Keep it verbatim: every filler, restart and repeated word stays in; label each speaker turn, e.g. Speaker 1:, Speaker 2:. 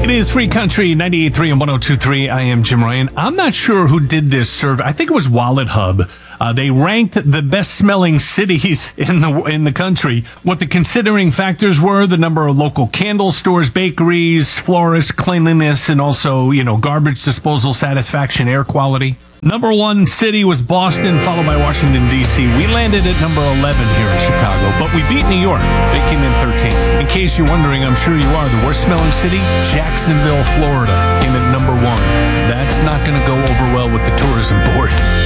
Speaker 1: It is Free Country ninety-eight point three and one oh two point three. I am Jim Ryan. I'm not sure who did this survey. I think it was Wallet Hub. Uh, they ranked the best smelling cities in the in the country. What the considering factors were: the number of local candle stores, bakeries, florists, cleanliness, and also, you know, garbage disposal satisfaction, air quality. Number one city was Boston, followed by Washington, D C We landed at number eleven here in Chicago, but we beat New York. They came in thirteenth. In case you're wondering, I'm sure you are, the worst smelling city, Jacksonville, Florida, came at number one. That's not going to go over well with the tourism board.